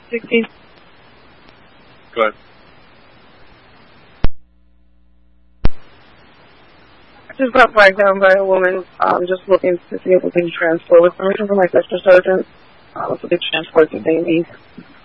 60. Go ahead. I just got flagged down by a woman, just looking to see if we can transport with permission from my sister surgeon. So they transport the baby.